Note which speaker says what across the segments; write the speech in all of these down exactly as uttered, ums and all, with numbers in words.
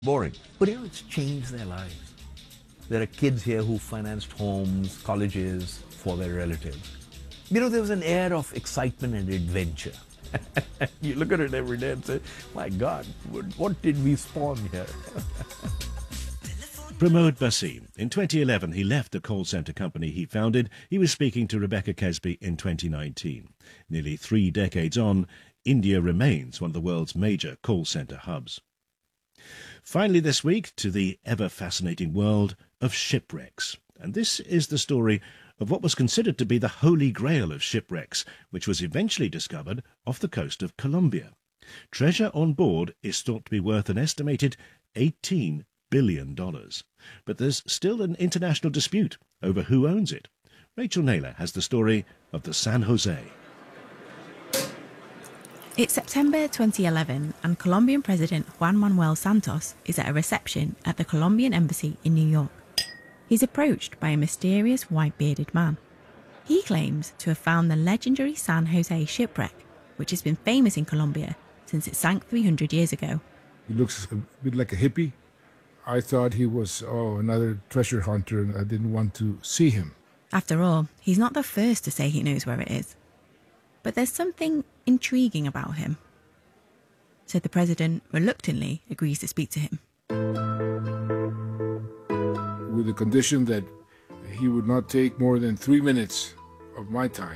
Speaker 1: Boring. But you know, it's changed their lives. There are kids here who financed homes, colleges for their relatives. You know, there was an air of excitement and adventure. You look at it every day and say, my God, what, what did we spawn here?
Speaker 2: Pramod Basim. In twenty eleven, he left the call centre company he founded. He was speaking to Rebecca Kesby in twenty nineteen. Nearly three decades on, India remains one of the world's major call centre hubs. Finally this week, to the ever-fascinating world of shipwrecks. And this is the story of what was considered to be the holy grail of shipwrecks, which was eventually discovered off the coast of Colombia. Treasure on board is thought to be worth an estimated eighteen billion dollars. But there's still an international dispute over who owns it. Rachel Naylor has the story of the San Jose.
Speaker 3: It's September twenty eleven and Colombian President Juan Manuel Santos is at a reception at the Colombian Embassy in New York. He's approached by a mysterious white-bearded man. He claims to have found the legendary San Jose shipwreck, which has been famous in Colombia since it sank three hundred years ago.
Speaker 4: He looks a bit like a hippie. I thought he was, oh, another treasure hunter, and I didn't want to see him.
Speaker 3: After all, he's not the first to say he knows where it is. But there's something intriguing about him. So the president reluctantly agrees to speak to him.
Speaker 4: With the condition that he would not take more than three minutes of my time.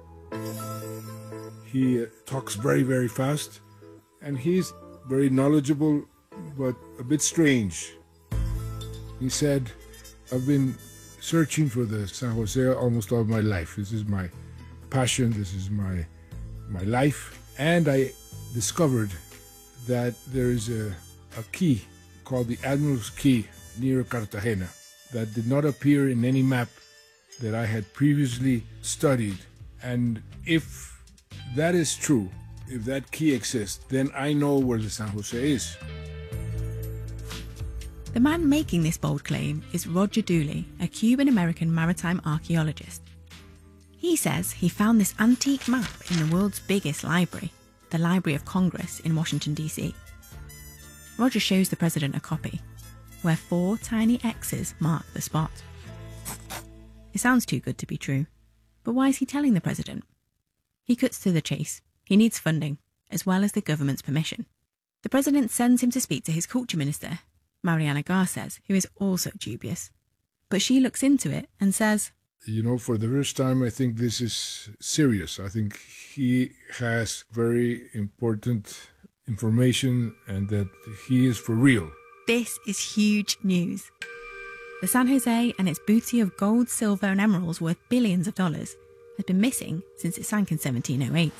Speaker 4: He uh, talks very, very fast, and he's very knowledgeable, but a bit strange. He said, I've been searching for the San Jose almost all my life. This is my passion, this is my my life, and I discovered that there is a, a key called the Admiral's Key near Cartagena that did not appear in any map that I had previously studied. And if that is true, if that key exists, then I know where the San Jose is.
Speaker 3: The man making this bold claim is Roger Dooley, a Cuban-American maritime archaeologist. He says he found this antique map in the world's biggest library, the Library of Congress in Washington, D C. Roger shows the president a copy, where four tiny X's mark the spot. It sounds too good to be true, but why is he telling the president? He cuts to the chase. He needs funding, as well as the government's permission. The president sends him to speak to his culture minister, Mariana Garces, who is also dubious. But she looks into it and says,
Speaker 4: You know, for the first time, I think this is serious. I think he has very important information and that he is for real.
Speaker 3: This is huge news. The San Jose and its booty of gold, silver and emeralds worth billions of dollars has been missing since it sank in seventeen oh eight.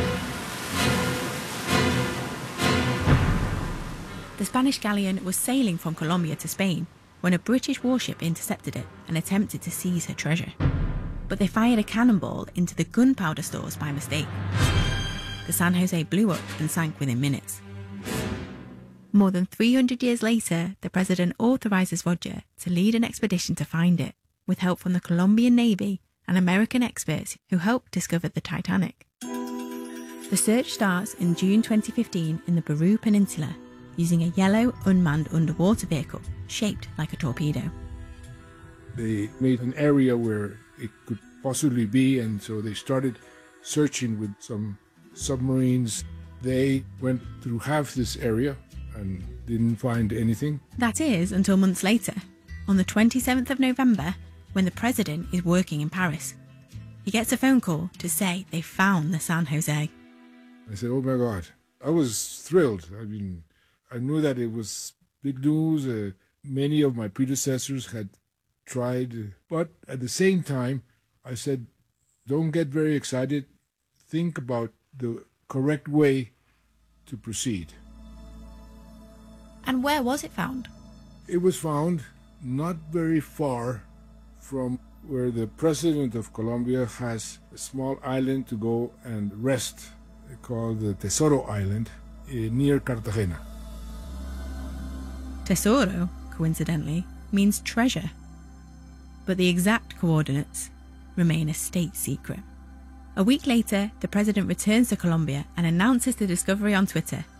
Speaker 3: The Spanish galleon was sailing from Colombia to Spain when a British warship intercepted it and attempted to seize her treasure. But they fired a cannonball into the gunpowder stores by mistake. The San Jose blew up and sank within minutes. More than three hundred years later, the president authorises Roger to lead an expedition to find it, with help from the Colombian Navy and American experts who helped discover the Titanic. The search starts in June twenty fifteen in the Beru Peninsula, using a yellow unmanned underwater vehicle shaped like a torpedo.
Speaker 4: They made an area where it could possibly be, and so they started searching with some submarines. They went through half this area and didn't find anything.
Speaker 3: That is until months later, on the twenty-seventh of November, when the president is working in Paris. He gets a phone call to say they found the San Jose.
Speaker 4: I said, oh my God. I was thrilled. I mean, I knew that it was big news. Uh, many of my predecessors had tried. Uh, but at the same time, I said, don't get very excited. Think about the correct way to proceed.
Speaker 3: And where was it found?
Speaker 4: It was found not very far from where the president of Colombia has a small island to go and rest, called the Tesoro Island, uh, near Cartagena.
Speaker 3: Tesoro, coincidentally, means treasure. But the exact coordinates remain a state secret. A week later, the president returns to Colombia and announces the discovery on Twitter,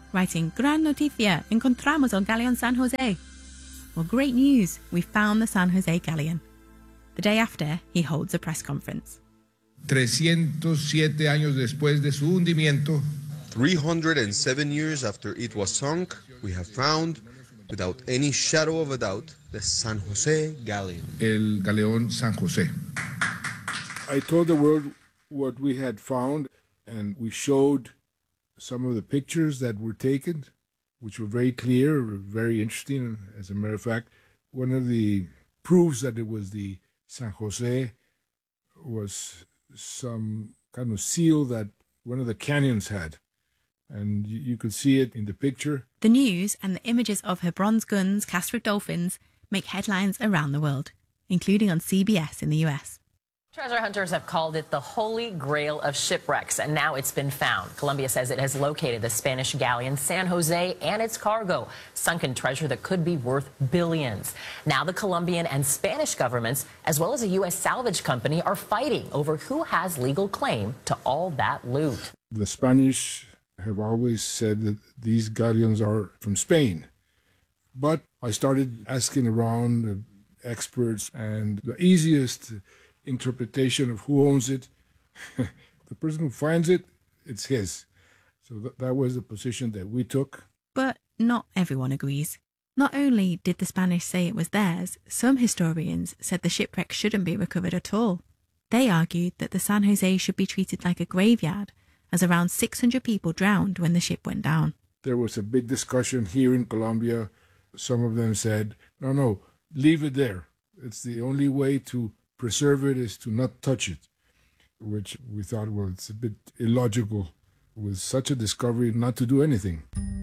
Speaker 3: writing, "Gran noticia, encontramos el Galeón San Jose." Well, great news, we found the San Jose Galleon. The day after, he holds a press conference.
Speaker 4: trescientos siete años después de su hundimiento,
Speaker 5: three hundred seven years after it was sunk, we have found, without any shadow of a doubt, the San Jose Galleon.
Speaker 4: el Galeón San José. I told the world what we had found, and we showed some of the pictures that were taken, which were very clear, very interesting. As a matter of fact, one of the proofs that it was the San Jose was some kind of seal that one of the canyons had. And you, you could see it in the picture.
Speaker 3: The news and the images of her bronze guns cast with dolphins make headlines around the world, including on C B S in the U S.
Speaker 6: Treasure hunters have called it the holy grail of shipwrecks, and now it's been found. Colombia says it has located the Spanish galleon San Jose and its cargo, sunken treasure that could be worth billions. Now the Colombian and Spanish governments, as well as a U S salvage company, are fighting over who has legal claim to all that loot.
Speaker 4: The Spanish have always said that these galleons are from Spain. But I started asking around uh, experts, and the easiest interpretation of who owns it, the person who finds it, it's his. So th- that was the position that we took.
Speaker 3: But not everyone agrees. Not only did the Spanish say it was theirs, some historians said the shipwreck shouldn't be recovered at all. They argued that the San Jose should be treated like a graveyard, as around six hundred people drowned when the ship went down.
Speaker 4: There was a big discussion here in Colombia. Some of them said, no, no, leave it there. It's the only way to preserve it is to not touch it, which we thought, well, it's a bit illogical with such a discovery not to do anything.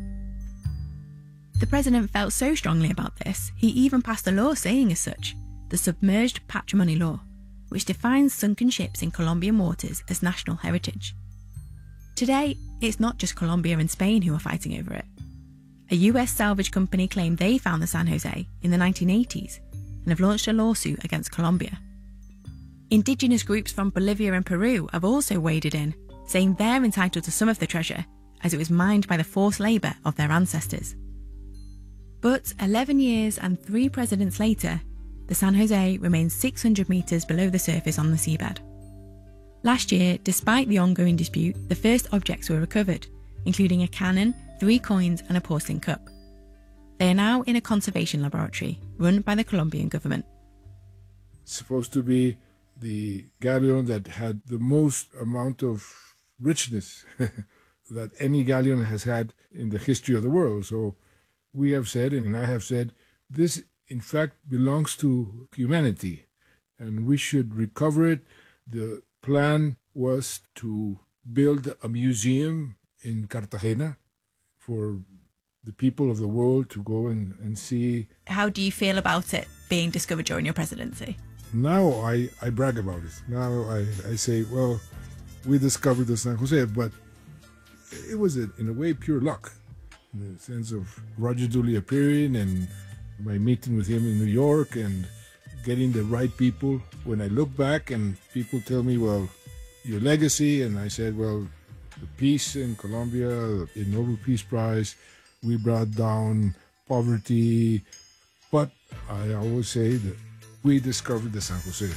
Speaker 3: The president felt so strongly about this, he even passed a law saying as such, the Submerged Patrimony Law, which defines sunken ships in Colombian waters as national heritage. Today, it's not just Colombia and Spain who are fighting over it. A U S salvage company claimed they found the San Jose in the nineteen eighties and have launched a lawsuit against Colombia. Indigenous groups from Bolivia and Peru have also waded in, saying they're entitled to some of the treasure as it was mined by the forced labour of their ancestors. But eleven years and three presidents later, the San Jose remains six hundred metres below the surface on the seabed. Last year, despite the ongoing dispute, the first objects were recovered, including a cannon, three coins and a porcelain cup. They are now in a conservation laboratory run by the Colombian government.
Speaker 4: It's supposed to be the galleon that had the most amount of richness that any galleon has had in the history of the world. So we have said, and I have said, this in fact belongs to humanity, and we should recover it. The plan was to build a museum in Cartagena for the people of the world to go and, and see.
Speaker 3: How do you feel about it being discovered during your presidency?
Speaker 4: Now I, I brag about it. Now I, I say, well, we discovered the San Jose, but it was, a, in a way, pure luck, in the sense of Roger Dooley appearing and my meeting with him in New York and getting the right people. When I look back and people tell me, well, your legacy, and I said, well, the peace in Colombia, the Nobel Peace Prize, we brought down poverty, but I always say that we discovered the San Jose.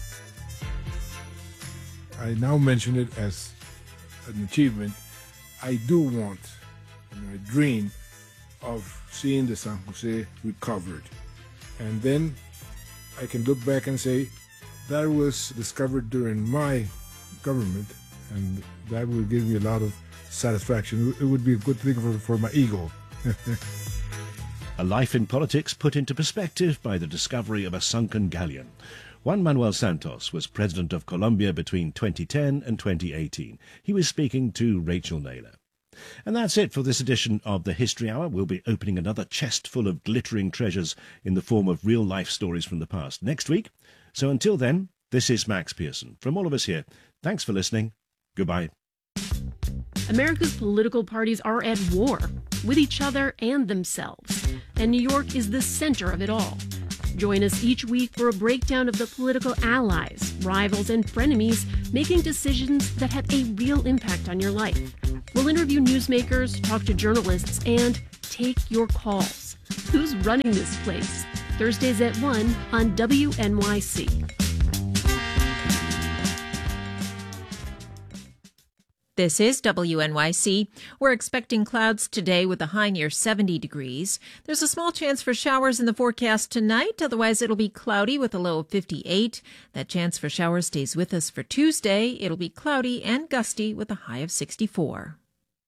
Speaker 4: I now mention it as an achievement. I do want, and I dream of seeing the San Jose recovered. And then I can look back and say, that was discovered during my government, and that will give me a lot of satisfaction. It would be a good thing for, for my ego.
Speaker 2: A life in politics put into perspective by the discovery of a sunken galleon. Juan Manuel Santos was president of Colombia between twenty ten and twenty eighteen. He was speaking to Rachel Naylor. And that's it for this edition of the History Hour. We'll be opening another chest full of glittering treasures in the form of real-life stories from the past next week. So until then, this is Max Pearson. From all of us here, thanks for listening. Goodbye.
Speaker 7: America's political parties are at war with each other and themselves, and New York is the center of it all. Join us each week for a breakdown of the political allies, rivals, and frenemies making decisions that have a real impact on your life. We'll We'll interview newsmakers, talk to journalists, and take your calls. Who's running this place? Thursdays at one on W N Y C.
Speaker 8: This is W N Y C. We're expecting clouds today with a high near seventy degrees. There's a small chance for showers in the forecast tonight. Otherwise, it'll be cloudy with a low of fifty-eight. That chance for showers stays with us for Tuesday. It'll be cloudy and gusty with a high of sixty-four.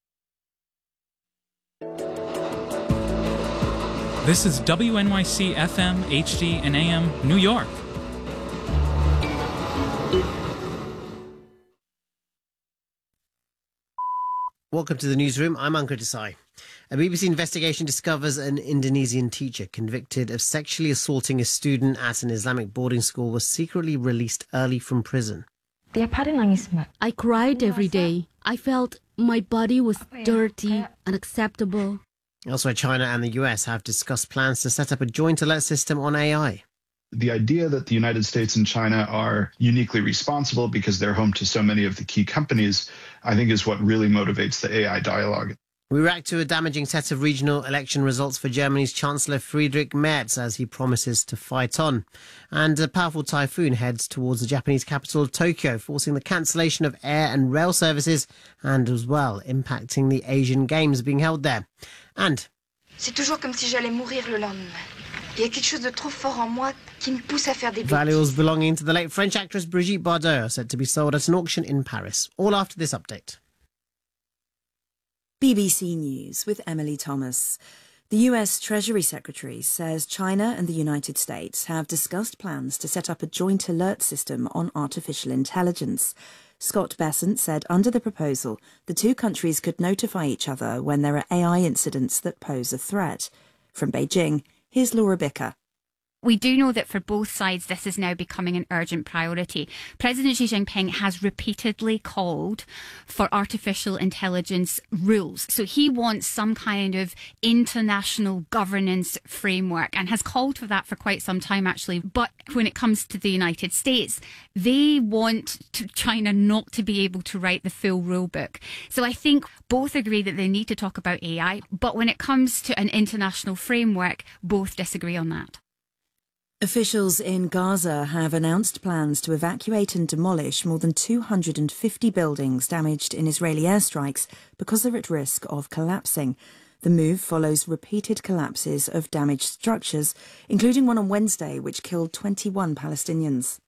Speaker 9: This is W N Y C F M, H D, and A M, New York.
Speaker 10: Welcome to the newsroom. I'm Ankur Desai. A B B C investigation discovers an Indonesian teacher convicted of sexually assaulting a student at an Islamic boarding school was secretly released early from prison.
Speaker 11: I cried every day. I felt my body was dirty, unacceptable.
Speaker 10: Elsewhere, China and the U S have discussed plans to set up a joint alert system on A I.
Speaker 12: The idea that the United States and China are uniquely responsible because they're home to so many of the key companies, I think is what really motivates the A I dialogue.
Speaker 10: We react to a damaging set of regional election results for Germany's Chancellor Friedrich Merz as he promises to fight on. And a powerful typhoon heads towards the Japanese capital of Tokyo, forcing the cancellation of air and rail services and as well impacting the Asian Games being held there. And
Speaker 13: C'est toujours comme si j'allais mourir le lendemain. Il y a quelque chose de trop fort en moi qui me pousse à faire des bêtises.
Speaker 10: valuables belonging to the late French actress Brigitte Bardot are said to be sold at an auction in Paris. All after this update.
Speaker 14: B B C News with Emily Thomas. The U S Treasury Secretary says China and the United States have discussed plans to set up a joint alert system on artificial intelligence. Scott Bessent said under the proposal, the two countries could notify each other when there are A I incidents that pose a threat. From Beijing, here's Laura Bicker.
Speaker 15: We do know that for both sides, this is now becoming an urgent priority. President Xi Jinping has repeatedly called for artificial intelligence rules. So he wants some kind of international governance framework and has called for that for quite some time, actually. But when it comes to the United States, they want to China not to be able to write the full rule book. So I think both agree that they need to talk about A I. But when it comes to an international framework, both disagree on that.
Speaker 14: Officials in Gaza have announced plans to evacuate and demolish more than two hundred fifty buildings damaged in Israeli airstrikes because they're at risk of collapsing. The move follows repeated collapses of damaged structures, including one on Wednesday, which killed twenty-one Palestinians.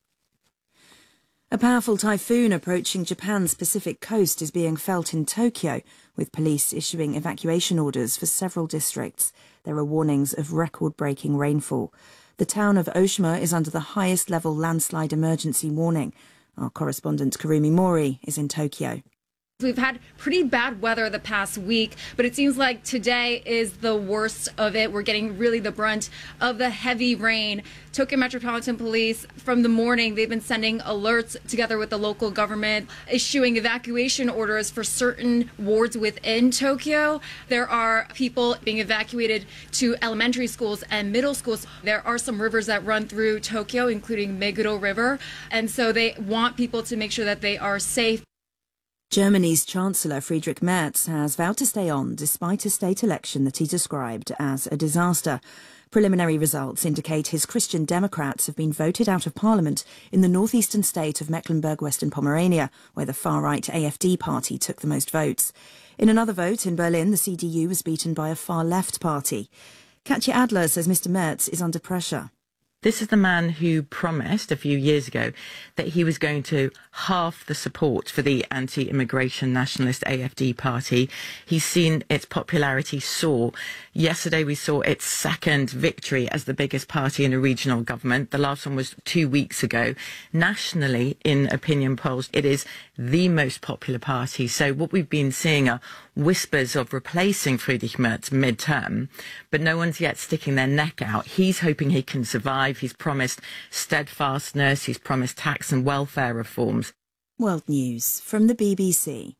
Speaker 14: A powerful typhoon approaching Japan's Pacific coast is being felt in Tokyo, with police issuing evacuation orders for several districts. There are warnings of record-breaking rainfall. The town of Oshima is under the highest level landslide emergency warning. Our correspondent Karumi Mori is in Tokyo.
Speaker 16: We've had pretty bad weather the past week, but it seems like today is the worst of it. We're getting really the brunt of the heavy rain. Tokyo Metropolitan Police, from the morning, they've been sending alerts together with the local government, issuing evacuation orders for certain wards within Tokyo. There are people being evacuated to elementary schools and middle schools. There are some rivers that run through Tokyo, including Meguro River, and so they want people to make sure that they are safe.
Speaker 14: Germany's Chancellor Friedrich Merz has vowed to stay on despite a state election that he described as a disaster. Preliminary results indicate his Christian Democrats have been voted out of parliament in the northeastern state of Mecklenburg-Western Pomerania, where the far-right A F D party took the most votes. In another vote in Berlin, the C D U was beaten by a far-left party. Katja Adler says Mister Merz is under pressure.
Speaker 17: This is the man who promised a few years ago that he was going to halve the support for the anti-immigration nationalist A F D party. He's seen its popularity soar. Yesterday we saw its second victory as the biggest party in a regional government. The last one was two weeks ago. Nationally, in opinion polls, it is the most popular party. So what we've been seeing are whispers of replacing Friedrich Merz mid-term, but no one's yet sticking their neck out. He's hoping he can survive. He's promised steadfastness. He's promised tax and welfare reforms.
Speaker 14: World News from the B B C.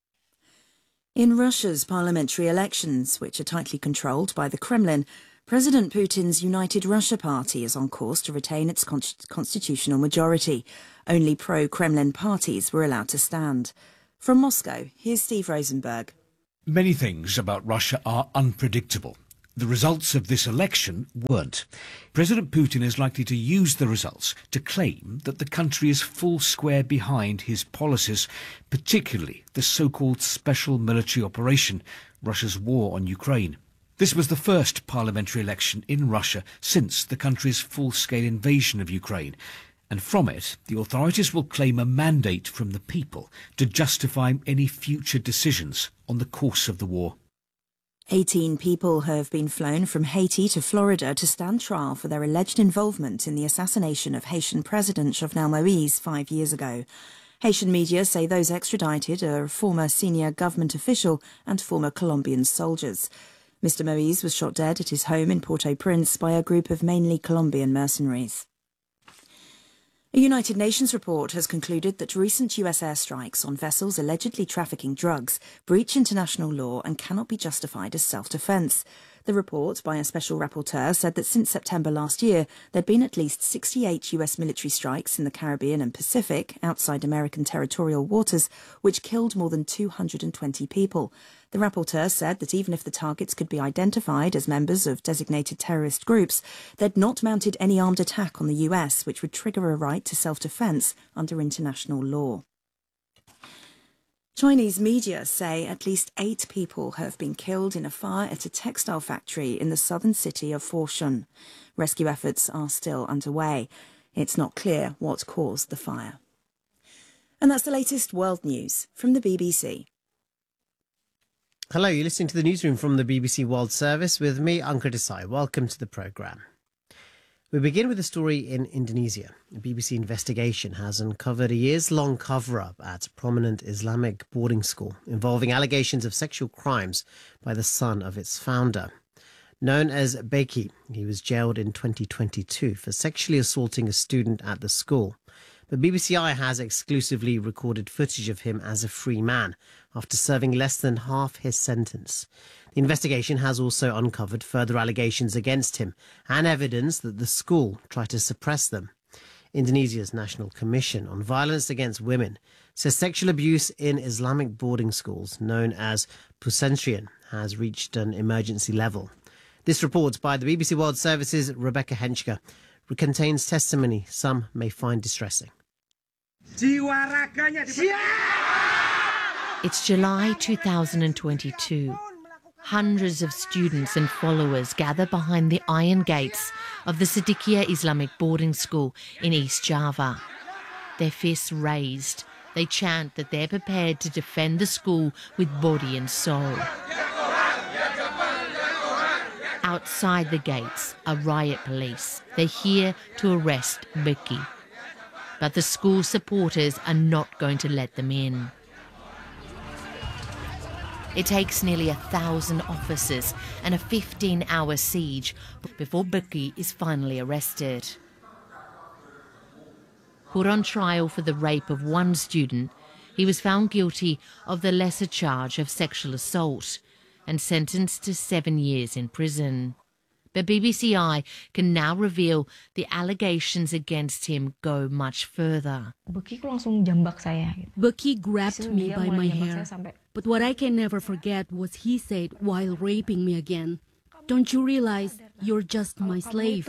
Speaker 14: In Russia's parliamentary elections, which are tightly controlled by the Kremlin, President Putin's United Russia Party is on course to retain its con- constitutional majority. Only pro-Kremlin parties were allowed to stand. From Moscow, here's Steve Rosenberg.
Speaker 18: Many things about Russia are unpredictable. The results of this election weren't. President Putin is likely to use the results to claim that the country is full square behind his policies, particularly the so-called special military operation, Russia's war on Ukraine. This was the first parliamentary election in Russia since the country's full-scale invasion of Ukraine. And from it, the authorities will claim a mandate from the people to justify any future decisions on the course of the war.
Speaker 14: eighteen people have been flown from Haiti to Florida to stand trial for their alleged involvement in the assassination of Haitian President Jovenel Moïse five years ago. Haitian media say those extradited are a former senior government official and former Colombian soldiers. Mister Moïse was shot dead at his home in Port-au-Prince by a group of mainly Colombian mercenaries. A United Nations report has concluded that recent U S airstrikes on vessels allegedly trafficking drugs breach international law and cannot be justified as self-defence. The report by a special rapporteur said that since September last year, there'd been at least sixty-eight U S military strikes in the Caribbean and Pacific, outside American territorial waters, which killed more than two hundred twenty people. The rapporteur said that even if the targets could be identified as members of designated terrorist groups, they'd not mounted any armed attack on the U S, which would trigger a right to self-defence under international law. Chinese media say at least eight people have been killed in a fire at a textile factory in the southern city of Foshan. Rescue efforts are still underway. It's not clear what caused the fire. And that's the latest world news from the B B C.
Speaker 10: Hello, you're listening to the newsroom from the B B C World Service with me, Ankur Desai. Welcome to the programme. We begin with a story in Indonesia. A B B C investigation has uncovered a years-long cover-up at a prominent Islamic boarding school involving allegations of sexual crimes by the son of its founder. Known as Beki, he was jailed in twenty twenty-two for sexually assaulting a student at the school. But B B C I has exclusively recorded footage of him as a free man after serving less than half his sentence. The investigation has also uncovered further allegations against him and evidence that the school tried to suppress them. Indonesia's National Commission on Violence Against Women says sexual abuse in Islamic boarding schools, known as pesantren, has reached an emergency level. This report by the B B C World Service's Rebecca Henschke contains testimony some may find distressing.
Speaker 19: It's July two thousand twenty-two. Hundreds of students and followers gather behind the iron gates of the Siddiqiyah Islamic boarding school in East Java. Their fists raised, they chant that they're prepared to defend the school with body and soul. Outside the gates are riot police. They're here to arrest Beki. But the school supporters are not going to let them in. It takes nearly a thousand officers and a fifteen-hour siege before Beki is finally arrested. Put on trial for the rape of one student, he was found guilty of the lesser charge of sexual assault and sentenced to seven years in prison. But B B C I can now reveal the allegations against him go much further.
Speaker 11: Beki grabbed me by my hair, but what I can never forget was he said while raping me again, "Don't you realize you're just my slave?"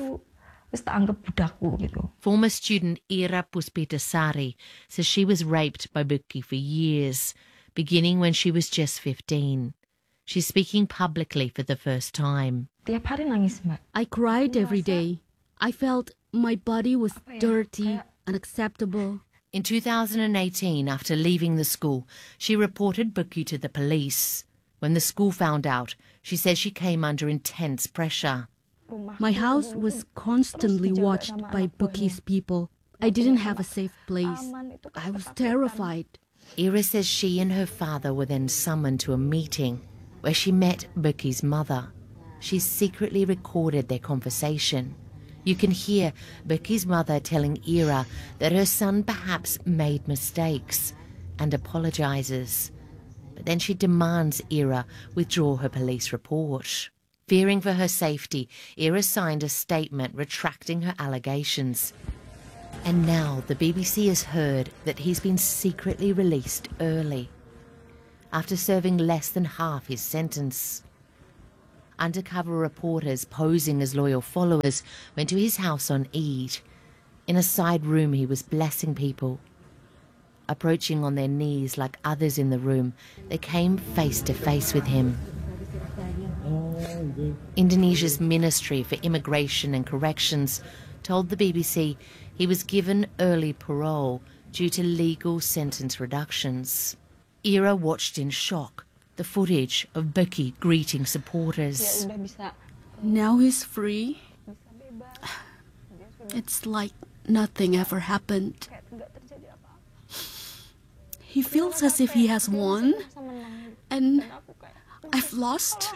Speaker 19: Former student Ira Puspitasari says she was raped by Beki for years, beginning when she was just fifteen. She's speaking publicly for the first time.
Speaker 11: I cried every day. I felt my body was dirty, unacceptable.
Speaker 19: In two thousand eighteen, after leaving the school, she reported Beki to the police. When the school found out, she says she came under intense pressure.
Speaker 11: My house was constantly watched by Beki's people. I didn't have a safe place. I was terrified.
Speaker 19: Ira says she and her father were then summoned to a meeting where she met Beki's mother. She secretly recorded their conversation. You can hear Beki's mother telling Ira that her son perhaps made mistakes and apologizes. But then she demands Ira withdraw her police report. Fearing for her safety, Ira signed a statement retracting her allegations. And now the B B C has heard that he's been secretly released early. after serving less than half his sentence. Undercover reporters posing as loyal followers went to his house on Eid. In a side room, he was blessing people. Approaching on their knees like others in the room, they came face to face with him. Indonesia's Ministry for Immigration and Corrections told the B B C he was given early parole due to legal sentence reductions. Ira watched in shock the footage of Beki greeting supporters.
Speaker 11: Now he's free. It's like nothing ever happened. He feels as if he has won, and I've lost.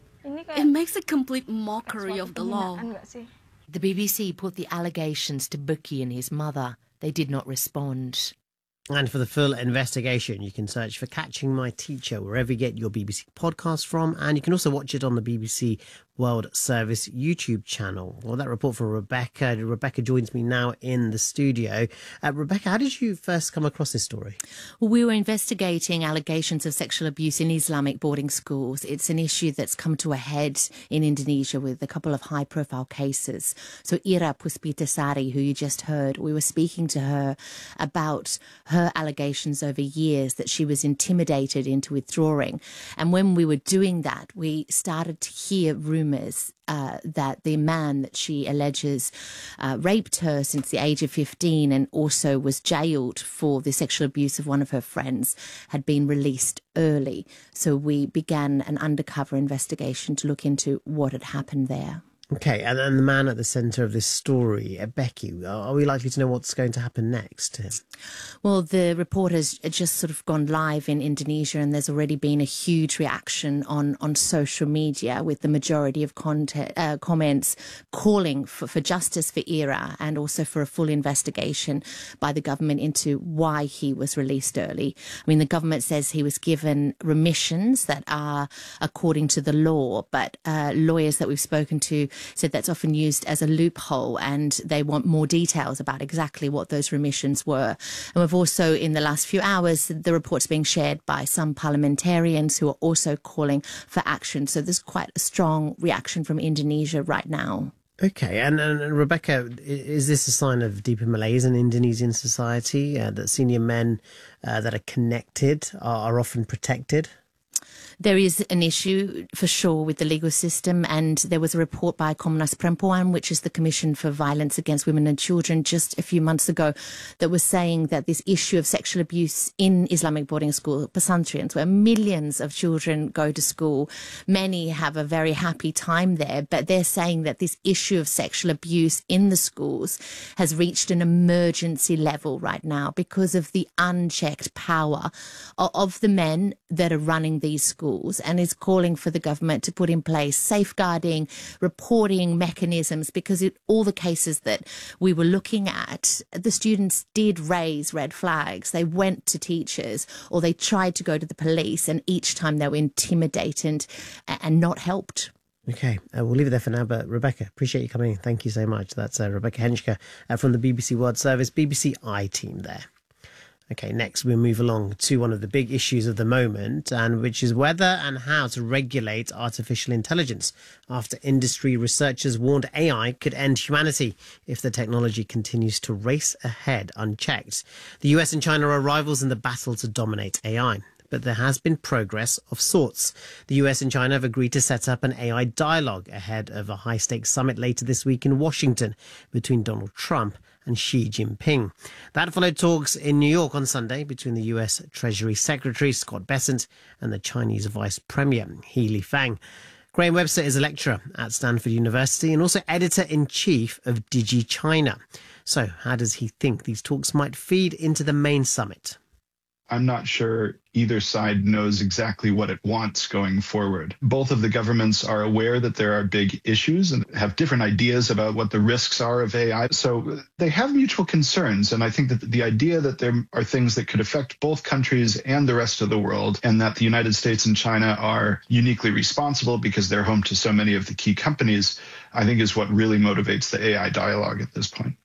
Speaker 11: It makes a complete mockery of the law.
Speaker 19: The B B C put the allegations to Beki and his mother. They did not respond.
Speaker 10: And for the full investigation, you can search for Catching My Teacher wherever you get your B B C podcast from, and you can also watch it on the B B C World Service YouTube channel. Well, that report from Rebecca. Rebecca joins me now in the studio. Uh, Rebecca, how did you first come across this story?
Speaker 19: Well, we were investigating allegations of sexual abuse in Islamic boarding schools. It's an issue that's come to a head in Indonesia with a couple of high-profile cases. So Ira Puspitasari, who you just heard, we were speaking to her about her allegations over years that she was intimidated into withdrawing. And when we were doing that, we started to hear rumours Uh, that the man that she alleges uh, raped her since the age of fifteen and also was jailed for the sexual abuse of one of her friends had been released early. So we began an undercover investigation to look into what had happened there.
Speaker 10: Okay, and then the man at the centre of this story, uh, Beki, are we likely to know what's going to happen next?
Speaker 19: Well, the report has just sort of gone live in Indonesia, and there's already been a huge reaction on, on social media, with the majority of content, uh, comments calling for, for justice for Ira and also for a full investigation by the government into why he was released early. I mean, the government says he was given remissions that are according to the law, but uh, lawyers that we've spoken to said that's often used as a loophole, and they want more details about exactly what those remissions were. And we've also, in the last few hours, the report's being shared by some parliamentarians who are also calling for action. So there's quite a strong reaction from Indonesia right now.
Speaker 10: Okay, and, and Rebecca, is this a sign of deeper malaise in Indonesian society, uh, that senior men uh, that are connected are, are often protected?
Speaker 19: There is an issue for sure with the legal system, and there was a report by Komnas Perempuan, which is the Commission for Violence Against Women and Children, just a few months ago, that was saying that this issue of sexual abuse in Islamic boarding school, Pesantrens, where millions of children go to school, many have a very happy time there, but they're saying that this issue of sexual abuse in the schools has reached an emergency level right now because of the unchecked power of the men that are running these schools, and is calling for the government to put in place safeguarding, reporting mechanisms, because in all the cases that we were looking at, the students did raise red flags. They went to teachers or they tried to go to the police, and each time they were intimidated and not helped.
Speaker 10: Okay, uh, we'll leave it there for now, but Rebecca, appreciate you coming in. Thank you so much. That's uh, Rebecca Henschke uh, from the B B C World Service, B B C I team there. Okay, next we'll move along to one of the big issues of the moment, and which is whether and how to regulate artificial intelligence, after industry researchers warned A I could end humanity if the technology continues to race ahead unchecked. The U S and China are rivals in the battle to dominate A I. But there has been progress of sorts. The U S and China have agreed to set up an A I dialogue ahead of a high-stakes summit later this week in Washington between Donald Trump and Xi Jinping. That followed talks in New York on Sunday between the U S Treasury Secretary Scott Bessent and the Chinese Vice Premier He Lifeng. Graham Webster is a lecturer at Stanford University and also editor-in-chief of DigiChina. So how does he think these talks might feed into the main summit?
Speaker 12: I'm not sure either side knows exactly what it wants going forward. Both of the governments are aware that there are big issues and have different ideas about what the risks are of A I. So they have mutual concerns. And I think that the idea that there are things that could affect both countries and the rest of the world, and that the United States and China are uniquely responsible because they're home to so many of the key companies, I think is what really motivates the A I dialogue at this point.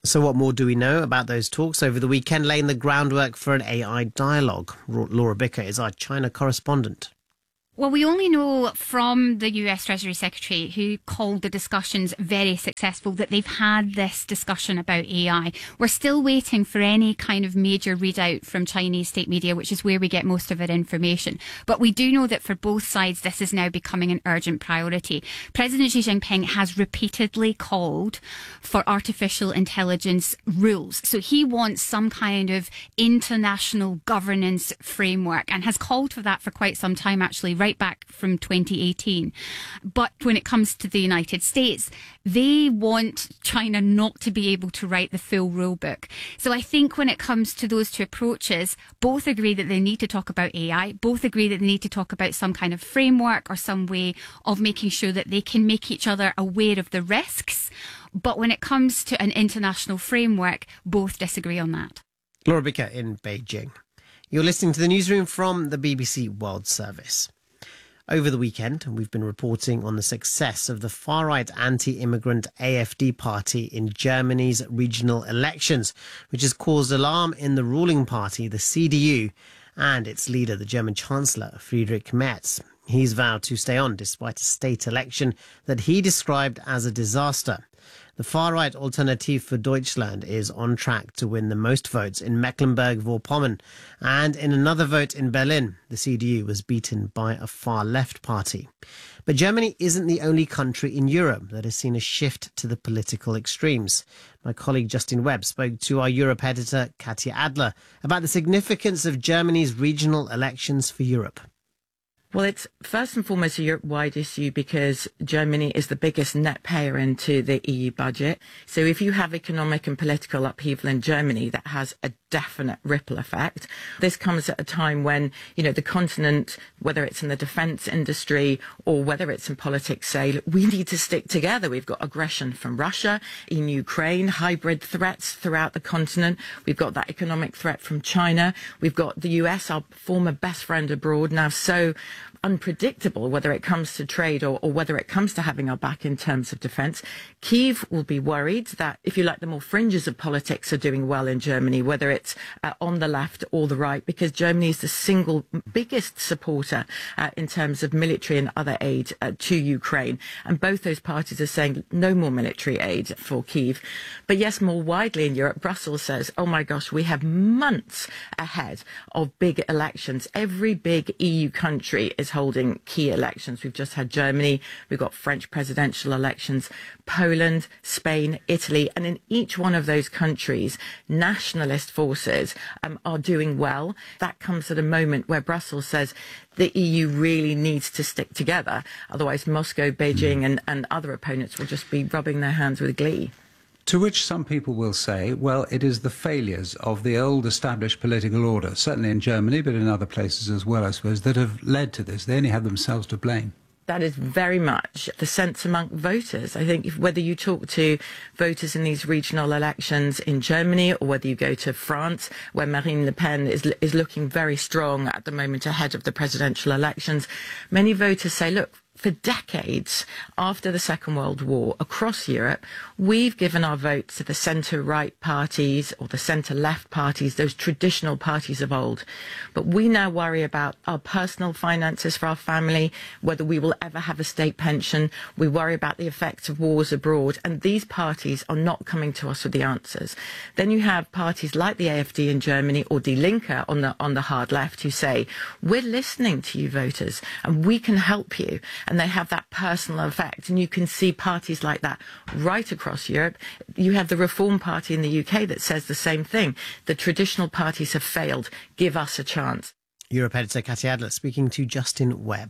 Speaker 10: So what more do we know about those talks over the weekend, laying the groundwork for an A I dialogue? Laura Bicker is our China correspondent.
Speaker 15: Well, we only know from the U S Treasury Secretary, who called the discussions very successful, that they've had this discussion about A I. We're still waiting for any kind of major readout from Chinese state media, which is where we get most of our information. But we do know that for both sides, this is now becoming an urgent priority. President Xi Jinping has repeatedly called for artificial intelligence rules. So he wants some kind of international governance framework and has called for that for quite some time, actually, right back from twenty eighteen. But when it comes to the United States, they want China not to be able to write the full rule book. So I think when it comes to those two approaches, both agree that they need to talk about A I, both agree that they need to talk about some kind of framework or some way of making sure that they can make each other aware of the risks. But when it comes to an international framework, both disagree on that.
Speaker 10: Laura Bicker in Beijing. You're listening to the newsroom from the B B C World Service. Over the weekend, we've been reporting on the success of the far-right anti-immigrant A F D party in Germany's regional elections, which has caused alarm in the ruling party, the C D U, and its leader, the German Chancellor, Friedrich Merz. He's vowed to stay on despite a state election that he described as a disaster. The far-right Alternative for Deutschland is on track to win the most votes in Mecklenburg-Vorpommern. And in another vote in Berlin, the C D U was beaten by a far-left party. But Germany isn't the only country in Europe that has seen a shift to the political extremes. My colleague Justin Webb spoke to our Europe editor, Katya Adler, about the significance of Germany's regional elections for Europe.
Speaker 17: Well, it's first and foremost a Europe-wide issue because Germany is the biggest net payer into the E U budget. So if you have economic and political upheaval in Germany, that has a definite ripple effect. This comes at a time when, you know, the continent, whether it's in the defence industry or whether it's in politics, say, look, we need to stick together. We've got aggression from Russia in Ukraine, hybrid threats throughout the continent. We've got that economic threat from China. We've got the U S, our former best friend abroad, now so unpredictable, whether it comes to trade or, or whether it comes to having our back in terms of defence. Kyiv will be worried that, if you like, the more fringes of politics are doing well in Germany, whether it's uh, on the left or the right, because Germany is the single biggest supporter uh, in terms of military and other aid uh, to Ukraine. And both those parties are saying no more military aid for Kyiv. But yes, more widely in Europe, Brussels says, oh my gosh, we have months ahead of big elections. Every big E U country is holding key elections. We've just had Germany, we've got French presidential elections, Poland, Spain, Italy, and in each one of those countries, nationalist forces um, are doing well. That comes at a moment where Brussels says the E U really needs to stick together. Otherwise, Moscow, Beijing, and, and other opponents will just be rubbing their hands with glee.
Speaker 20: To which some people will say, well, it is the failures of the old established political order, certainly in Germany, but in other places as well, I suppose, that have led to this. They only have themselves to blame.
Speaker 17: That is very much the sense among voters. I think if, whether you talk to voters in these regional elections in Germany or whether you go to France, where Marine Le Pen is, is looking very strong at the moment ahead of the presidential elections, many voters say, look, for decades after the Second World War across Europe, we've given our votes to the centre-right parties or the centre-left parties, those traditional parties of old. But we now worry about our personal finances for our family, whether we will ever have a state pension. We worry about the effects of wars abroad. And these parties are not coming to us with the answers. Then you have parties like the A F D in Germany or Die Linke on the, on the hard left who say, we're listening to you voters and we can help you. And they have that personal effect. And you can see parties like that right across Europe. You have the Reform Party in the U K that says the same thing. The traditional parties have failed. Give us a chance.
Speaker 10: Europe editor Katya Adler speaking to Justin Webb.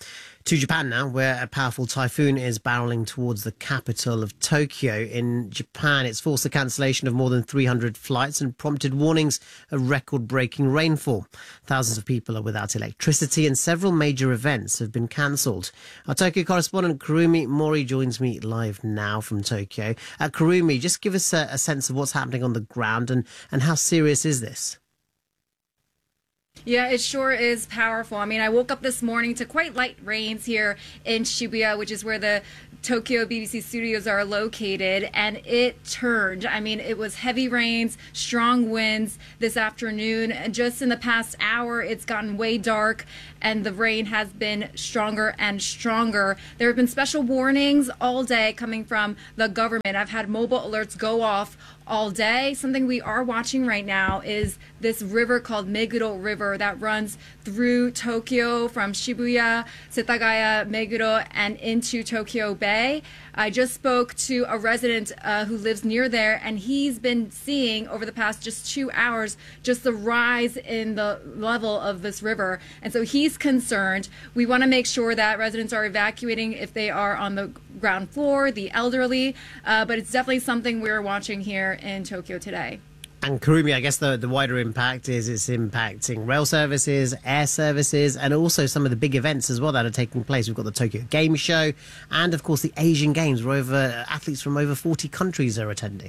Speaker 10: To Japan now, where a powerful typhoon is barrelling towards the capital of Tokyo. In Japan, it's forced the cancellation of more than three hundred flights and prompted warnings of record-breaking rainfall. Thousands of people are without electricity and several major events have been cancelled. Our Tokyo correspondent Kurumi Mori joins me live now from Tokyo. Uh, Kurumi, just give us a, a sense of what's happening on the ground and, and how serious is this?
Speaker 16: Yeah, it sure is powerful. I mean, I woke up this morning to quite light rains here in Shibuya, which is where the Tokyo B B C studios are located, and it turned. I mean, it was heavy rains, strong winds this afternoon, and just in the past hour, it's gotten way dark, and the rain has been stronger and stronger. There have been special warnings all day coming from the government. I've had mobile alerts go off all day. Something we are watching right now is this river called Meguro River that runs through Tokyo from Shibuya, Setagaya, Meguro, and into Tokyo Bay. I just spoke to a resident uh, who lives near there, and he's been seeing over the past just two hours just the rise in the level of this river. And so he's concerned. We want to make sure that residents are evacuating if they are on the ground floor, the elderly, uh, but it's definitely something we're watching here in Tokyo today.
Speaker 10: And Kurumi, I guess the, the wider impact is it's impacting rail services, air services, and also some of the big events as well that are taking place. We've got the Tokyo Game Show and, of course, the Asian Games, where over, athletes from over forty countries are attending.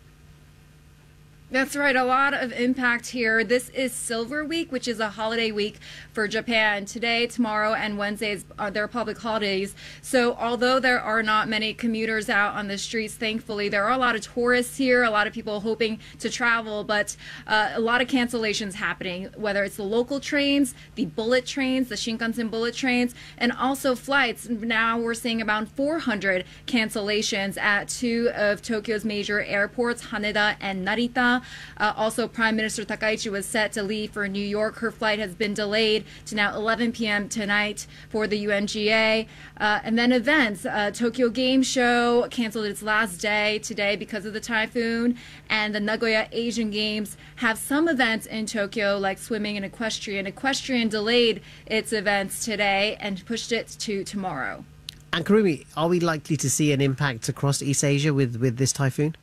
Speaker 16: That's right. A lot of impact here. This is Silver Week, which is a holiday week for Japan. Today, tomorrow, and Wednesdays are their public holidays. So although there are not many commuters out on the streets, thankfully, there are a lot of tourists here, a lot of people hoping to travel, but uh, a lot of cancellations happening, whether it's the local trains, the bullet trains, the Shinkansen bullet trains, and also flights. Now we're seeing about four hundred cancellations at two of Tokyo's major airports, Haneda and Narita. Uh, also, Prime Minister Takaichi was set to leave for New York. Her flight has been delayed to now eleven p m tonight for the U N G A. Uh, and then events. Uh, Tokyo Game Show canceled its last day today because of the typhoon. And the Nagoya Asian Games have some events in Tokyo, like swimming and equestrian. Equestrian delayed its events today and pushed it to tomorrow.
Speaker 10: And Kurumi, are we likely to see an impact across East Asia with, with this typhoon?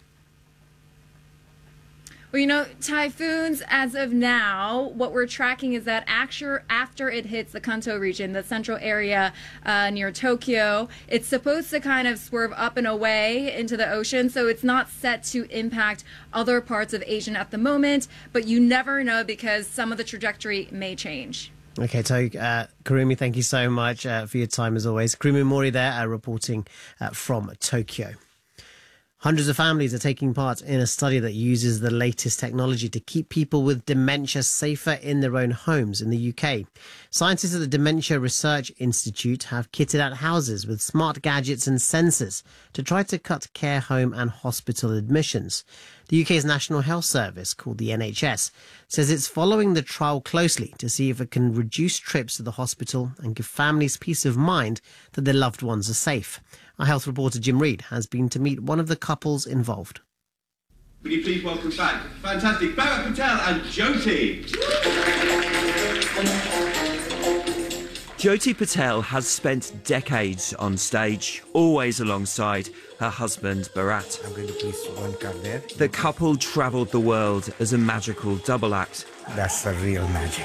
Speaker 16: Well, you know, typhoons, as of now, what we're tracking is that after, after it hits the Kanto region, the central area uh, near Tokyo, it's supposed to kind of swerve up and away into the ocean, so it's not set to impact other parts of Asia at the moment, but you never know because some of the trajectory may change.
Speaker 10: Okay, so uh, Kurumi, thank you so much uh, for your time as always. Kurumi Mori there, uh, reporting uh, from Tokyo. Hundreds of families are taking part in a study that uses the latest technology to keep people with dementia safer in their own homes in the U K. Scientists at the Dementia Research Institute have kitted out houses with smart gadgets and sensors to try to cut care home and hospital admissions. The U K's National Health Service, called the N H S, says it's following the trial closely to see if it can reduce trips to the hospital and give families peace of mind that their loved ones are safe. Our health reporter Jim Reid has been to meet one of the couples involved.
Speaker 21: Will you please welcome back fantastic Bharat Patel and Jyoti.
Speaker 22: Jyoti Patel has spent decades on stage, always alongside her husband Bharat.
Speaker 23: I'm going to place one card there.
Speaker 22: The couple travelled the world as a magical double act.
Speaker 23: That's the real magic.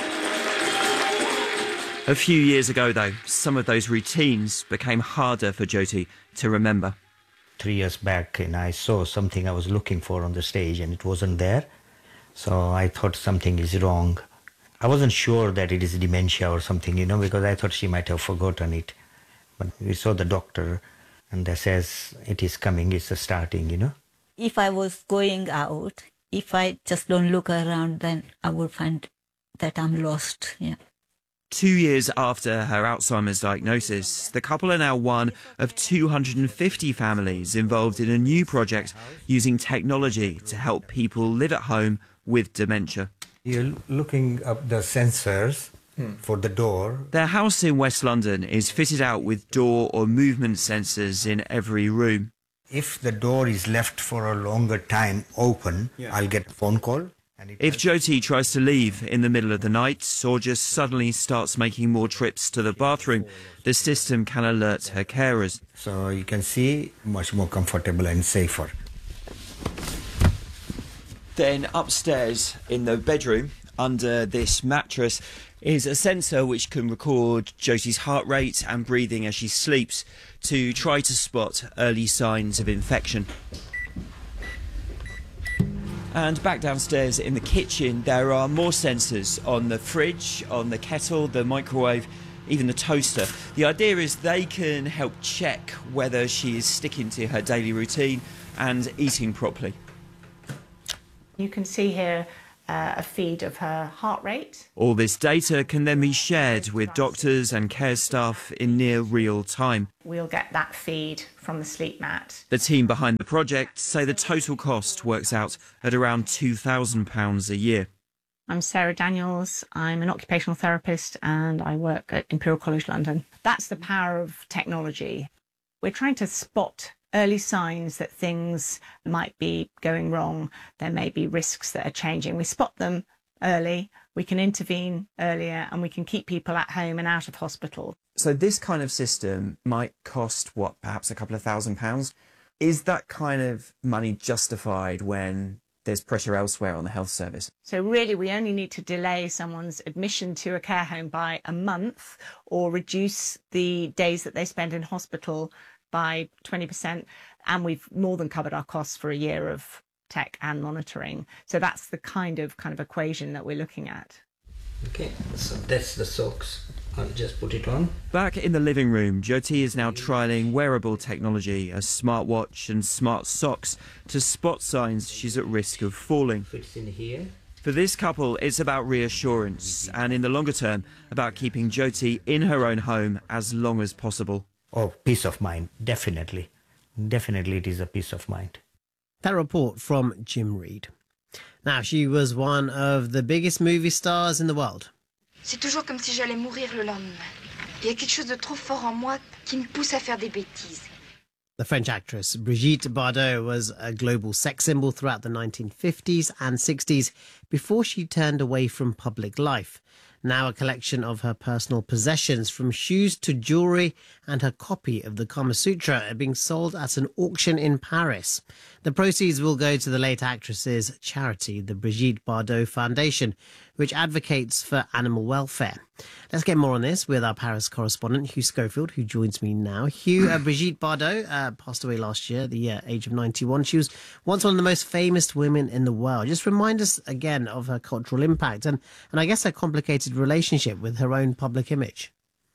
Speaker 22: A few years ago, though, some of those routines became harder for Jyoti to remember.
Speaker 23: Three years back, and I saw something I was looking for on the stage, and it wasn't there. So I thought something is wrong. I wasn't sure that it is dementia or something, you know, because I thought she might have forgotten it. But we saw the doctor, and they says it is coming, it's starting, you know.
Speaker 24: If I was going out, if I just don't look around, then I would find that I'm lost, yeah.
Speaker 22: Two years after her Alzheimer's diagnosis, the couple are now one of two hundred fifty families involved in a new project using technology to help people live at home with dementia.
Speaker 23: You're looking up the sensors hmm. for the door.
Speaker 22: Their house in West London is fitted out with door or movement sensors in every room.
Speaker 23: If the door is left for a longer time open, yeah. I'll get a phone call.
Speaker 22: If Jyoti tries to leave in the middle of the night or just suddenly starts making more trips to the bathroom, the system can alert her carers.
Speaker 23: So you can see much more comfortable and safer.
Speaker 22: Then upstairs in the bedroom, under this mattress, is a sensor which can record Jyoti's heart rate and breathing as she sleeps to try to spot early signs of infection. And back downstairs in the kitchen, there are more sensors on the fridge, on the kettle, the microwave, even the toaster. The idea is they can help check whether she is sticking to her daily routine and eating properly.
Speaker 1: You can see here uh, a feed of her heart rate.
Speaker 22: All this data can then be shared with doctors and care staff in near real time.
Speaker 1: We'll get that feed from the sleep mat.
Speaker 22: The team behind the project say the total cost works out at around two thousand pounds a year.
Speaker 1: I'm Sarah Daniels, I'm an occupational therapist and I work at Imperial College London. That's the power of technology. We're trying to spot early signs that things might be going wrong. There may be risks that are changing. We spot them early, we can intervene earlier, and we can keep people at home and out of hospital.
Speaker 22: So this kind of system might cost, what, perhaps a couple of thousand pounds? Is that kind of money justified when there's pressure elsewhere on the health service?
Speaker 1: So really, we only need to delay someone's admission to a care home by a month or reduce the days that they spend in hospital by twenty percent, and we've more than covered our costs for a year of tech and monitoring. So that's the kind of kind of equation that we're looking at.
Speaker 3: Okay, so that's the socks. I'll just put it on.
Speaker 22: Back in the living room, Jyoti is now trialling wearable technology, a smartwatch and smart socks, to spot signs she's at risk of falling.
Speaker 3: Fits in here.
Speaker 22: For this couple, it's about reassurance, and in the longer term, about keeping Jyoti in her own home as long as possible.
Speaker 23: Oh, peace of mind, definitely. Definitely it is a peace of mind.
Speaker 10: That report from Jim Reed. Now, she was one of the biggest movie stars in the world.
Speaker 13: C'est toujours comme si j'allais mourir le lendemain. Il y a quelque chose de trop fort en moi qui me pousse à faire des bêtises.
Speaker 10: The French actress Brigitte Bardot was a global sex symbol throughout the nineteen fifties and sixties before she turned away from public life. Now a collection of her personal possessions, from shoes to jewellery, and her copy of the Kama Sutra are being sold at an auction in Paris. The proceeds will go to the late actress's charity, the Brigitte Bardot Foundation, which advocates for animal welfare. Let's get more on this with our Paris correspondent, Hugh Schofield, who joins me now. Hugh, uh, Brigitte Bardot uh, passed away last year at the uh, age of ninety-one. She was once one of the most famous women in the world. Just remind us again of her cultural impact and, and I guess her complicated relationship with her own public image.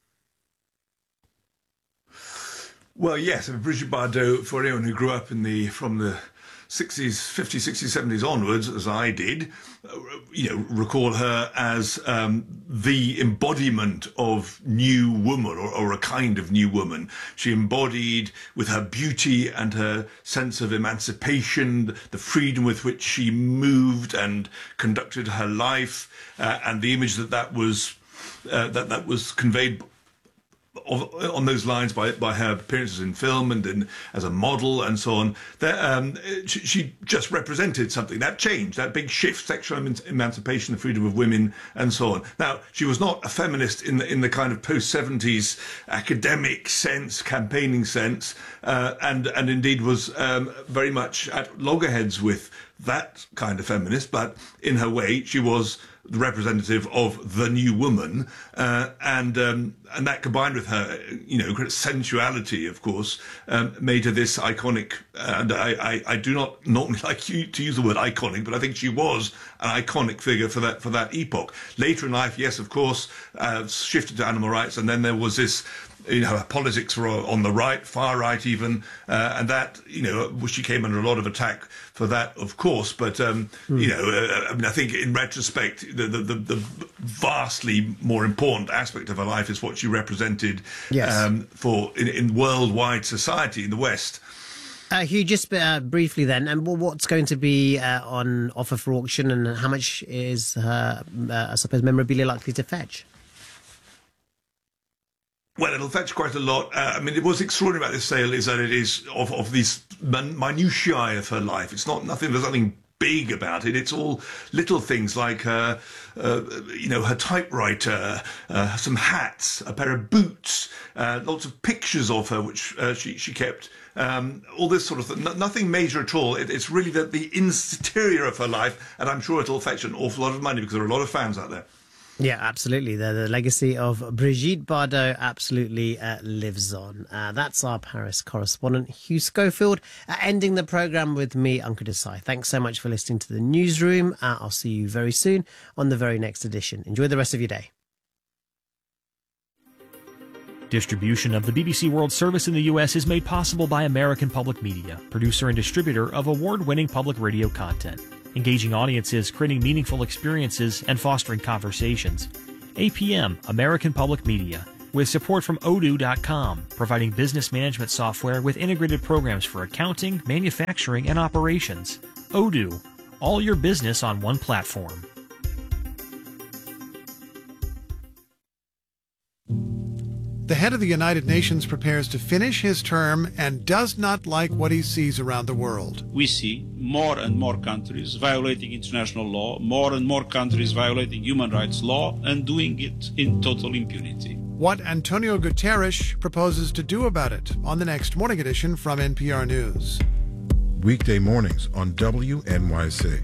Speaker 5: Well, yes, Brigitte Bardot, for anyone who grew up in the from the sixties, fifties, sixties, seventies onwards, as I did, you know, recall her as um, the embodiment of new woman, or, or a kind of new woman. She embodied, with her beauty and her sense of emancipation, the freedom with which she moved and conducted her life, uh, and the image that that was uh, that that was conveyed Of, on those lines by by her appearances in film and in, as a model and so on. That, um, she, she just represented something. That changed, that big shift, sexual emancipation, the freedom of women and so on. Now, she was not a feminist in the, in the kind of post-seventies academic sense, campaigning sense, uh, and, and indeed was um, very much at loggerheads with that kind of feminist, but in her way, she was the representative of the new woman, uh, and um, and that combined with her, you know, sensuality, of course, um, made her this iconic. Uh, and I, I, I do not normally like you to use the word iconic, but I think she was an iconic figure for that for that epoch. Later in life, yes, of course, uh, shifted to animal rights, and then there was this. You know, her politics were on the right, far right even, uh, and that, you know, she came under a lot of attack for that, of course. But, um, mm. you know, uh, I mean, I think in retrospect, the, the, the vastly more important aspect of her life is what she represented
Speaker 10: yes.
Speaker 5: um, for in, in worldwide society in the West.
Speaker 10: Uh, Hugh, just uh, briefly then, and what's going to be uh, on offer for auction, and how much is her, uh, I suppose, memorabilia likely to fetch?
Speaker 5: Well, it'll fetch quite a lot. Uh, I mean, what's extraordinary about this sale is that it is of, of these min- minutiae of her life. It's not nothing. There's nothing big about it. It's all little things like her, uh, you know, her typewriter, uh, some hats, a pair of boots, uh, lots of pictures of her which uh, she she kept. Um, all this sort of thing. No, nothing major at all. It, it's really the, the interior of her life, and I'm sure it'll fetch an awful lot of money because there are a lot of fans out there.
Speaker 10: Yeah, absolutely. The, the legacy of Brigitte Bardot absolutely uh, lives on. Uh, that's our Paris correspondent, Hugh Schofield, uh, ending the programme with me, Ankur Desai. Thanks so much for listening to the newsroom. Uh, I'll see you very soon on the very next edition. Enjoy the rest of your day.
Speaker 2: Distribution of the B B C World Service in the U S is made possible by American Public Media, producer and distributor of award-winning public radio content, engaging audiences, creating meaningful experiences, and fostering conversations. A P M, American Public Media, with support from Odoo dot com, providing business management software with integrated programs for accounting, manufacturing, and operations. Odoo, all your business on one platform.
Speaker 4: The head of the United Nations prepares to finish his term and does not like what he sees around the world.
Speaker 6: We see more and more countries violating international law, more and more countries violating human rights law, and doing it in total impunity.
Speaker 4: What Antonio Guterres proposes to do about it on the next Morning Edition from N P R News.
Speaker 7: Weekday mornings on W N Y C.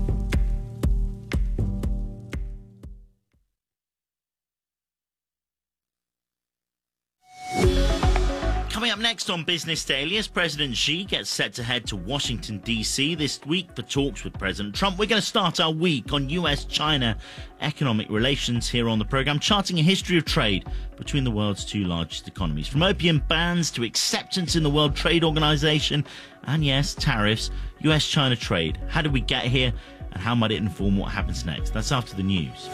Speaker 25: Coming up next on Business Daily, as President Xi gets set to head to Washington, D C this week for talks with President Trump, we're going to start our week on U S China economic relations here on the programme, charting a history of trade between the world's two largest economies. From opium bans to acceptance in the World Trade Organization, and yes, tariffs, U S China trade. How did we get here, and how might it inform what happens next? That's after the news.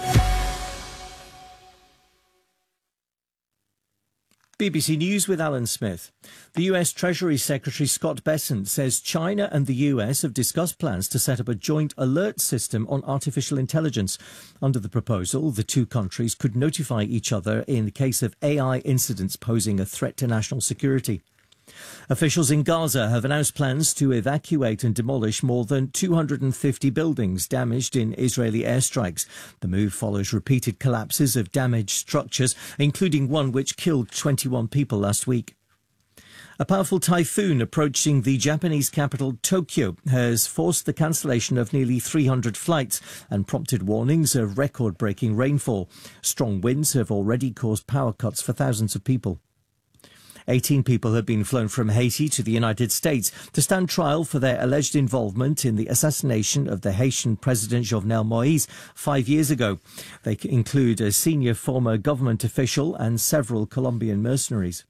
Speaker 2: B B C News with Alan Smith. The U S Treasury Secretary Scott Bessent says China and the U S have discussed plans to set up a joint alert system on artificial intelligence. Under the proposal, the two countries could notify each other in the case of A I incidents posing a threat to national security. Officials in Gaza have announced plans to evacuate and demolish more than two hundred fifty buildings damaged in Israeli airstrikes. The move follows repeated collapses of damaged structures, including one which killed twenty-one people last week. A powerful typhoon approaching the Japanese capital Tokyo has forced the cancellation of nearly three hundred flights and prompted warnings of record-breaking rainfall. Strong winds have already caused power cuts for thousands of people. eighteen people have been flown from Haiti to the United States to stand trial for their alleged involvement in the assassination of the Haitian President Jovenel Moïse five years ago. They include a senior former government official and several Colombian mercenaries.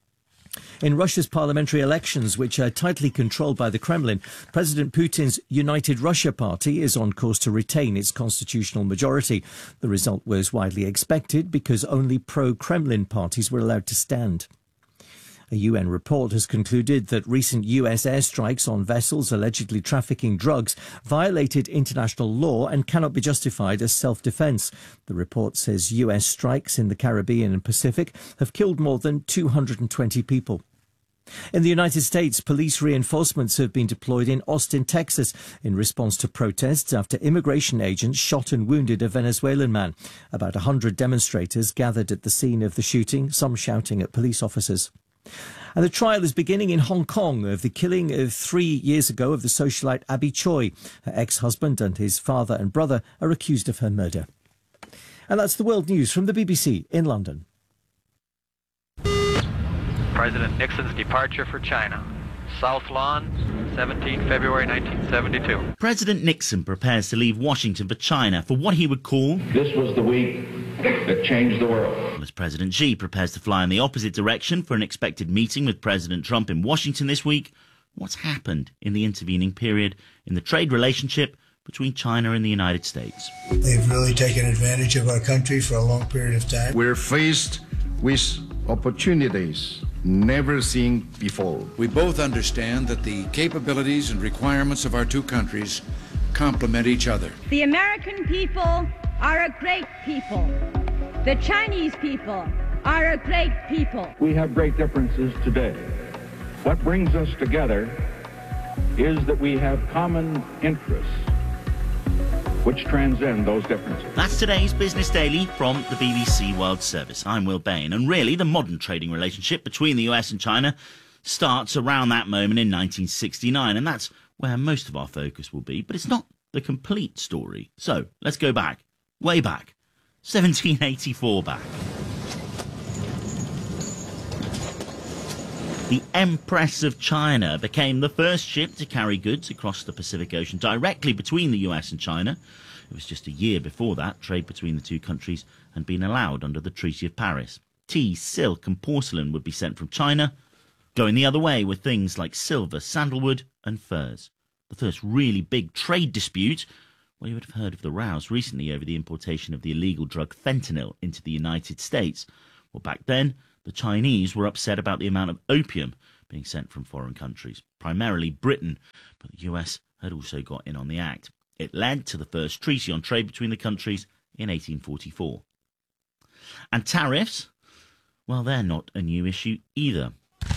Speaker 2: In Russia's parliamentary elections, which are tightly controlled by the Kremlin, President Putin's United Russia Party is on course to retain its constitutional majority. The result was widely expected because only pro-Kremlin parties were allowed to stand. A U N report has concluded that recent U S airstrikes on vessels allegedly trafficking drugs violated international law and cannot be justified as self-defense. The report says U S strikes in the Caribbean and Pacific have killed more than two hundred twenty people. In the United States, police reinforcements have been deployed in Austin, Texas, in response to protests after immigration agents shot and wounded a Venezuelan man. About one hundred demonstrators gathered at the scene of the shooting, some shouting at police officers. And the trial is beginning in Hong Kong of the killing of three years ago of the socialite Abby Choi. Her ex-husband and his father and brother are accused of her murder. And that's the world news from the B B C in London.
Speaker 26: President Nixon's departure for China. South Lawn, seventeenth February nineteen seventy-two.
Speaker 25: President Nixon prepares to leave Washington for China for what he would call...
Speaker 27: This was the week that changed the world.
Speaker 25: As President Xi prepares to fly in the opposite direction for an expected meeting with President Trump in Washington this week, what's happened in the intervening period in the trade relationship between China and the United States?
Speaker 28: They've really taken advantage of our country for a long period of time.
Speaker 29: We're faced with opportunities never seen before.
Speaker 30: We both understand that the capabilities and requirements of our two countries complement each other.
Speaker 31: The American people are a great people. The Chinese people are a great people.
Speaker 32: We have great differences today. What brings us together is that we have common interests which transcend those differences.
Speaker 25: That's today's Business Daily from the B B C World Service. I'm Will Bain, and really the modern trading relationship between the U S and China starts around that moment in nineteen sixty-nine, and that's where most of our focus will be, but it's not the complete story. So let's go back, way back, seventeen eighty-four back. The Empress of China became the first ship to carry goods across the Pacific Ocean directly between the U S and China. It was just a year before that trade between the two countries had been allowed under the Treaty of Paris. Tea, silk and porcelain would be sent from China. Going the other way were things like silver, sandalwood and furs. The first really big trade dispute, well, you would have heard of the rows recently over the importation of the illegal drug fentanyl into the United States. Well, back then, the Chinese were upset about the amount of opium being sent from foreign countries, primarily Britain, but the U S had also got in on the act. It led to the first treaty on trade between the countries in eighteen forty-four. And tariffs? Well, they're not a new issue either.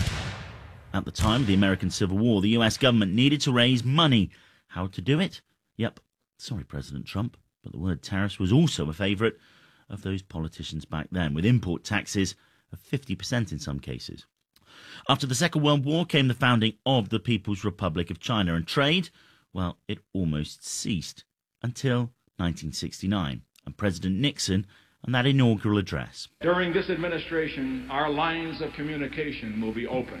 Speaker 25: At the time of the American Civil War, the U S government needed to raise money. How to do it? Yep, sorry, President Trump, but the word tariffs was also a favourite of those politicians back then, with import taxes of fifty percent in some cases. After the Second World War came the founding of the People's Republic of China, and trade, well, it almost ceased until nineteen sixty-nine, and President Nixon and that inaugural address.
Speaker 32: During this administration, our lines of communication will be open.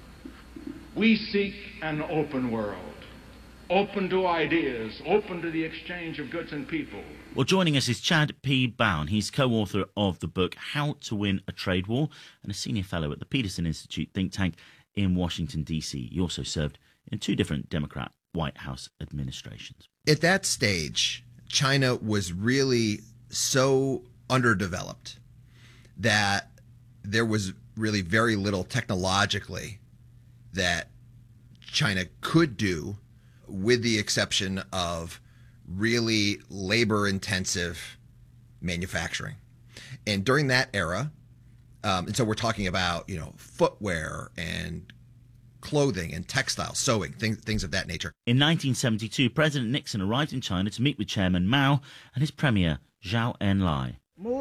Speaker 32: We seek an open world, open to ideas, open to the exchange of goods and people.
Speaker 25: Well, joining us is Chad P. Bown. He's co-author of the book How to Win a Trade War and a senior fellow at the Peterson Institute think tank in Washington, D C. He also served in two different Democrat White House administrations.
Speaker 8: At that stage, China was really so underdeveloped that there was really very little technologically that China could do, with the exception of really labor-intensive manufacturing. And during that era, um, and so we're talking about, you know, footwear and clothing and textiles, sewing, things, things of that nature.
Speaker 25: In nineteen seventy-two, President Nixon arrived in China to meet with Chairman Mao and his premier, Zhou Enlai.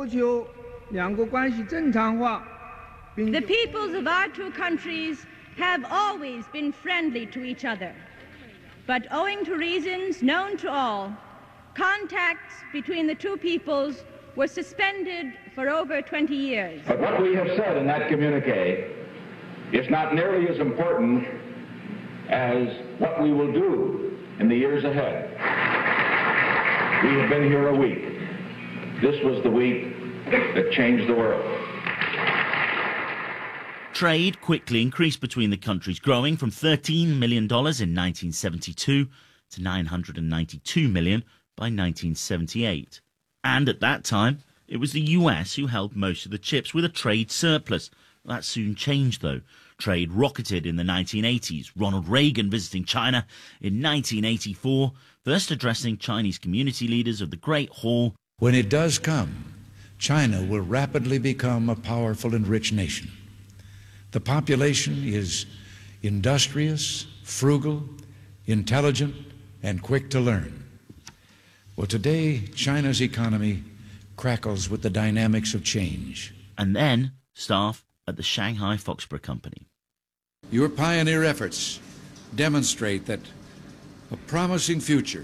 Speaker 31: The peoples of our two countries have always been friendly to each other. But owing to reasons known to all, contacts between the two peoples were suspended for over twenty years.
Speaker 32: But what we have said in that communique is not nearly as important as what we will do in the years ahead. We have been here a week. This was the week that changed the world.
Speaker 25: Trade quickly increased between the countries, growing from thirteen million dollars in nineteen seventy-two to nine hundred ninety-two million dollars by nineteen seventy-eight. And at that time, it was the U S who held most of the chips with a trade surplus. That soon changed, though. Trade rocketed in the nineteen eighties, Ronald Reagan visiting China in nineteen eighty-four, first addressing Chinese community leaders of the Great Hall.
Speaker 30: When it does come, China will rapidly become a powerful and rich nation. The population is industrious, frugal, intelligent, and quick to learn. Well, today, China's economy crackles with the dynamics of change.
Speaker 25: And then, staff at the Shanghai Foxborough Company.
Speaker 30: Your pioneer efforts demonstrate that a promising future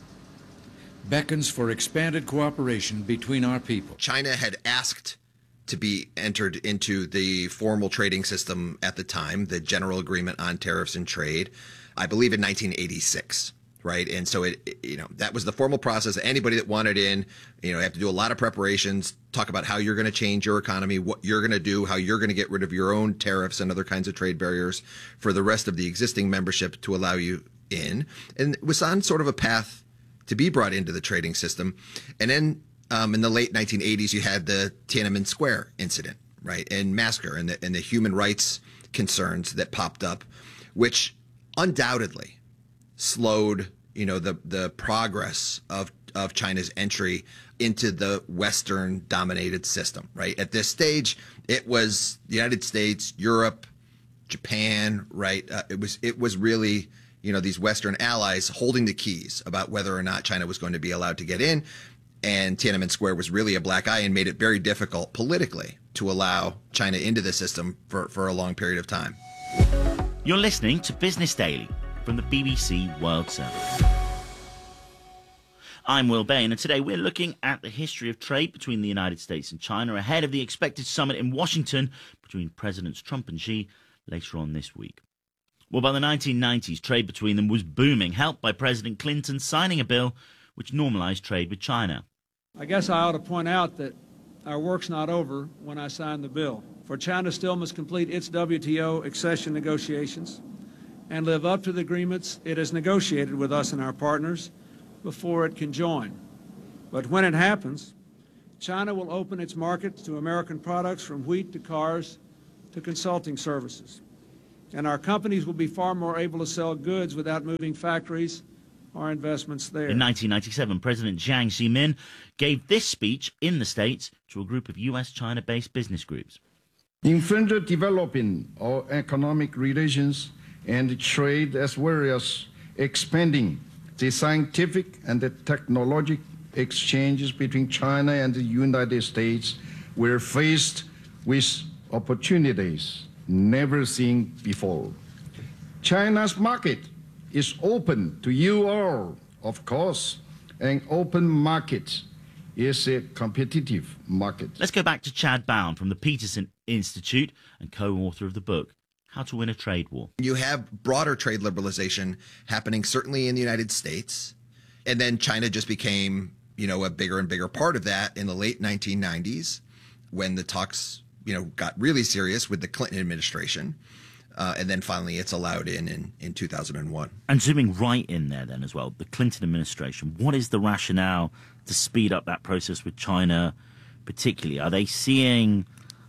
Speaker 30: beckons for expanded cooperation between our people.
Speaker 8: China had asked to be entered into the formal trading system at the time, the General Agreement on Tariffs and Trade, I believe in nineteen eighty-six, right? And so it, it, you know, that was the formal process. Anybody that wanted in, you know, you have to do a lot of preparations, talk about how you're going to change your economy, what you're going to do, how you're going to get rid of your own tariffs and other kinds of trade barriers for the rest of the existing membership to allow you in. And it was on sort of a path to be brought into the trading system. And then Um, in the late nineteen eighties, you had the Tiananmen Square incident, right, and massacre, and the, and the human rights concerns that popped up, which undoubtedly slowed, you know, the the progress of of China's entry into the Western-dominated system, right? At this stage, it was the United States, Europe, Japan, right? Uh, it was it was really, you know, these Western allies holding the keys about whether or not China was going to be allowed to get in. And Tiananmen Square was really a black eye and made it very difficult politically to allow China into the system for, for a long period of time.
Speaker 25: You're listening to Business Daily from the B B C World Service. I'm Will Bain, and today we're looking at the history of trade between the United States and China ahead of the expected summit in Washington between Presidents Trump and Xi later on this week. Well, by the nineteen nineties, trade between them was booming, helped by President Clinton signing a bill which normalized trade with China.
Speaker 9: I guess I ought to point out that our work's not over when I sign the bill, for China still must complete its W T O accession negotiations and live up to the agreements it has negotiated with us and our partners before it can join. But when it happens, China will open its markets to American products from wheat to cars to consulting services. And our companies will be far more able to sell goods without moving factories or investments there.
Speaker 25: In nineteen ninety-seven, President Jiang Zemin gave this speech in the States to a group of U S China-based business groups.
Speaker 29: In further developing our economic relations and trade, as well as expanding the scientific and the technological exchanges between China and the United States, we're faced with opportunities never seen before. China's market is open to you all, of course. An open market is a competitive market.
Speaker 25: Let's go back to Chad Bown from the Peterson Institute and co-author of the book, How to Win a Trade War.
Speaker 8: You have broader trade liberalization happening certainly in the United States, and then China just became, you know, a bigger and bigger part of that in the late nineteen nineties when the talks, you know, got really serious with the Clinton administration. Uh, and then finally it's allowed in, in in two thousand one.
Speaker 25: And zooming right in there then as well, the Clinton administration, what is the rationale to speed up that process with China particularly? Are they seeing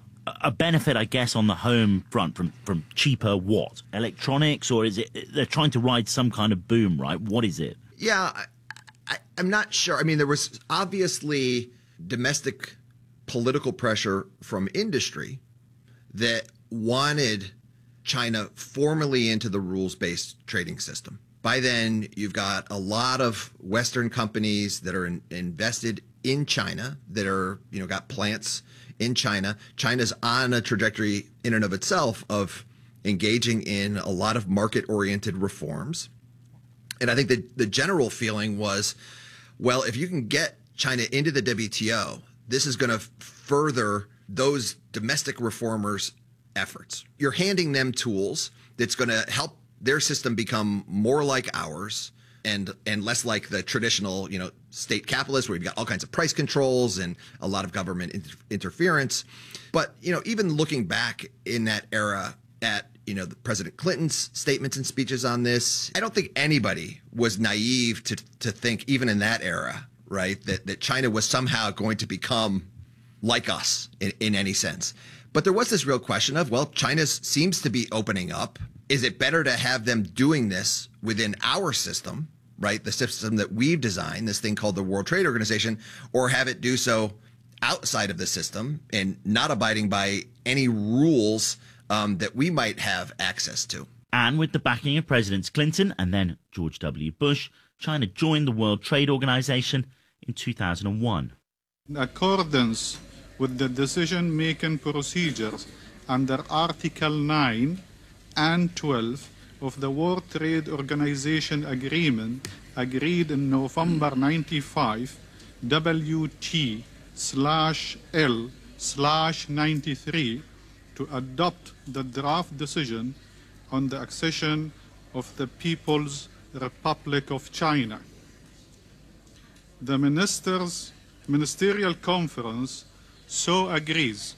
Speaker 25: a benefit, I guess, on the home front from, from cheaper what? Electronics? Or is it they're trying to ride some kind of boom, right? What is it?
Speaker 8: Yeah, I, I, I'm not sure. I mean, there was obviously domestic political pressure from industry that wanted China formally into the rules-based trading system. By then, you've got a lot of Western companies that are in, invested in China, that are, you know, got plants in China. China's on a trajectory in and of itself of engaging in a lot of market-oriented reforms. And I think that the general feeling was, well, if you can get China into the W T O, this is going to further those domestic reformers' efforts. You're handing them tools that's going to help their system become more like ours and and less like the traditional, you know, state capitalist where you've got all kinds of price controls and a lot of government inter- interference. But, you know, even looking back in that era at, you know, the President Clinton's statements and speeches on this, I don't think anybody was naive to to think even in that era, right, that, that China was somehow going to become like us in, in any sense. But there was this real question of, well, China seems to be opening up. Is it better to have them doing this within our system, right, the system that we've designed, this thing called the World Trade Organization, or have it do so outside of the system and not abiding by any rules um, that we might have access to?
Speaker 25: And with the backing of Presidents Clinton and then George W. Bush, China joined the World Trade Organization in two thousand one.
Speaker 11: In accordance with the decision-making procedures under Article nine and twelve of the World Trade Organization Agreement agreed in November ninety-five, W T slash L slash ninety-three, to adopt the draft decision on the accession of the People's Republic of China. The ministers, ministerial conference so agrees.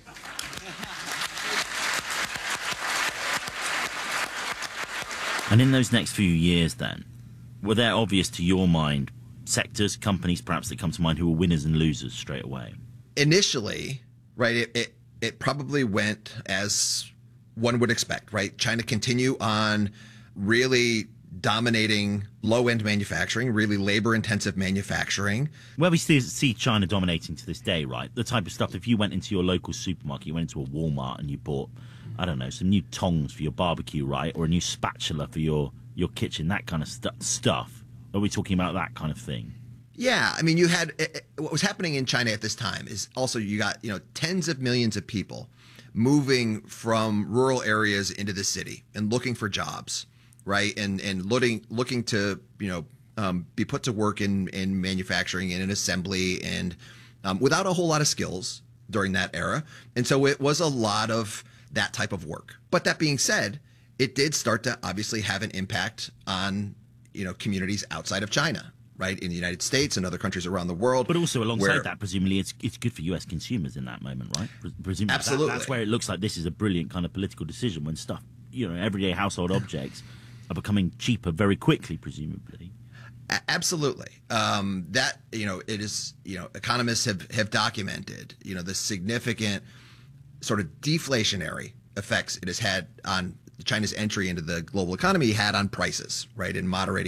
Speaker 25: And in those next few years then, were there obvious to your mind sectors, companies perhaps that come to mind who were winners and losers straight away?
Speaker 8: Initially, right, it, it, it probably went as one would expect, right? China continue on really dominating low-end manufacturing, really labor-intensive manufacturing.
Speaker 25: Where we still see China dominating to this day, right? The type of stuff, if you went into your local supermarket, you went into a Walmart and you bought, I don't know, some new tongs for your barbecue, right? Or a new spatula for your, your kitchen, that kind of stu- stuff. Are we talking about that kind of thing?
Speaker 8: Yeah, I mean, you had, what was happening in China at this time is also you got, you know, tens of millions of people moving from rural areas into the city and looking for jobs, right? And and looking looking to, you know, um, be put to work in, in manufacturing and in assembly and um, without a whole lot of skills during that era. And so it was a lot of that type of work. But that being said, it did start to obviously have an impact on, you know, communities outside of China, right, in the United States and other countries around the world.
Speaker 25: But also alongside
Speaker 8: where,
Speaker 25: that, presumably, it's it's good for U S consumers in that moment, right? Presumably,
Speaker 8: absolutely.
Speaker 25: That, that's where it looks like this is a brilliant kind of political decision when stuff, you know, everyday household objects are becoming cheaper very quickly, presumably.
Speaker 8: Absolutely. Um, that, you know, it is, you know, economists have, have documented, you know, the significant sort of deflationary effects it has had on China's entry into the global economy had on prices, right, and moderating